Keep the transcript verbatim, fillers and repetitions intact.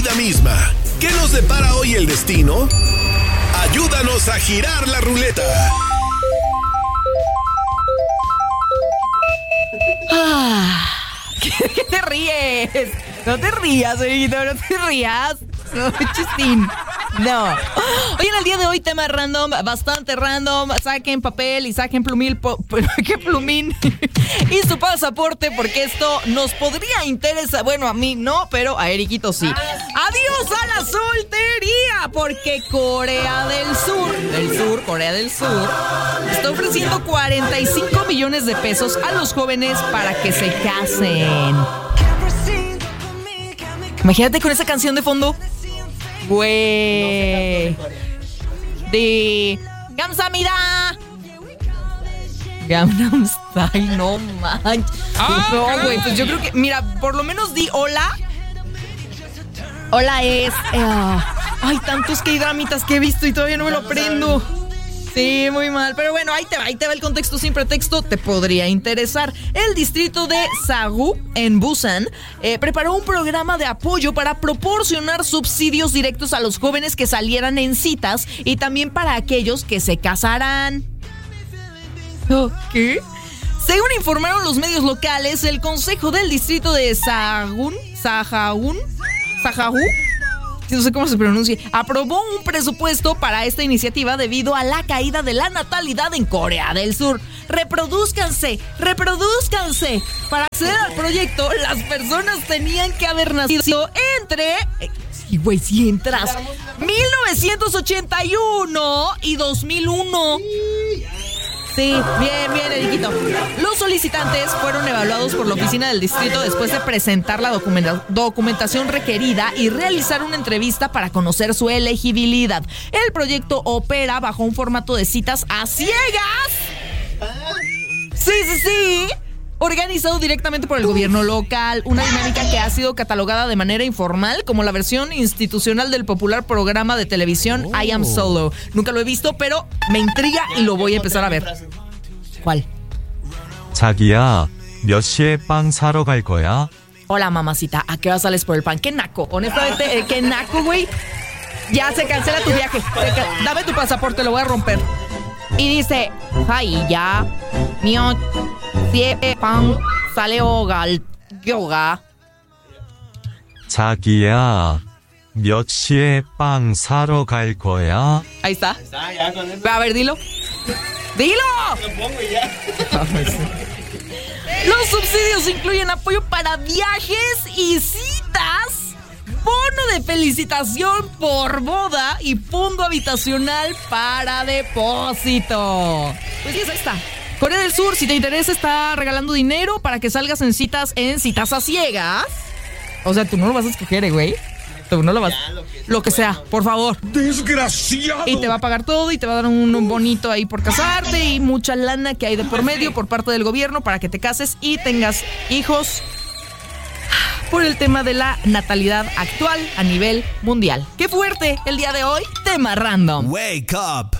vida misma. ¿Qué nos depara hoy el destino? Ayúdanos a girar la ruleta. Ah, ¿qué, ¿Qué te ríes? No te rías, amiguito, no te rías. No, chistín. No. Hoy en el día de hoy, tema random, bastante random. Saquen papel y saquen plumil, po, ¿qué plumín? Y su pasaporte, porque esto nos podría interesar. Bueno, a mí no, pero a Eriquito sí. Adiós a la soltería, porque Corea del Sur, del Sur, Corea del Sur, está ofreciendo cuarenta y cinco millones de pesos a los jóvenes para que se casen. Imagínate con esa canción de fondo. Güey. De Gamsamida. Gangnam Style, no manches. Ah, no, güey, pues yo creo que, mira, por lo menos di hola. Hola es. Eh, ay, tantos K-dramitas que he visto y todavía no me lo aprendo. Sí, muy mal. Pero bueno, ahí te va, ahí te va el contexto sin pretexto. Te podría interesar. El distrito de Sagu, en Busan, eh, preparó un programa de apoyo para proporcionar subsidios directos a los jóvenes que salieran en citas y también para aquellos que se casarán. ¿Qué? Según informaron los medios locales, el consejo del distrito de Sagun, Sajaun, Sajaú, no sé cómo se pronuncia, aprobó un presupuesto para esta iniciativa debido a la caída de la natalidad en Corea del Sur. Reproduzcanse, reproduzcanse. Para acceder al proyecto, las personas tenían que haber nacido entre... Y güey, si entras, mil novecientos ochenta y uno y dos mil uno. Sí, bien, bien, Eriquito. Los solicitantes fueron evaluados por la oficina del distrito después de presentar la documenta- documentación requerida y realizar una entrevista para conocer su elegibilidad. El proyecto opera bajo un formato de citas a ciegas. Sí, sí, sí. Organizado directamente por el gobierno local, una dinámica que ha sido catalogada de manera informal como la versión institucional del popular programa de televisión oh. I Am Solo. Nunca lo he visto, pero me intriga y lo voy a empezar a ver. ¿Cuál? 자기야, 몇 시에 빵 사러 갈 거야? Hola, mamacita, ¿a qué hora sales por el pan? ¡Qué naco! Honestamente, eh, qué naco, güey. Ya se cancela tu viaje. Ca- Dame tu pasaporte, lo voy a romper. Y dice, ay, ya, mío. Siete pan sale gal yoga. 자기야, 몇 시에 빵 사러 갈 거야? Ahí está. Está ya con eso. A ver, dilo. ¡Dilo! Lo pongo y ya. Los subsidios incluyen apoyo para viajes y citas, bono de felicitación por boda y fondo habitacional para depósito. Pues sí, ahí está. Corea del Sur, si te interesa, está regalando dinero para que salgas en citas, en citas a ciegas. O sea, tú no lo vas a escoger, eh, güey. Tú no lo vas... Ya, lo que, Lo que sea, por favor. ¡Desgraciado! Y te va a pagar todo y te va a dar un, un bonito ahí por casarte y mucha lana que hay de por medio por parte del gobierno para que te cases y tengas hijos por el tema de la natalidad actual a nivel mundial. ¡Qué fuerte el día de hoy! Tema random. Wake up.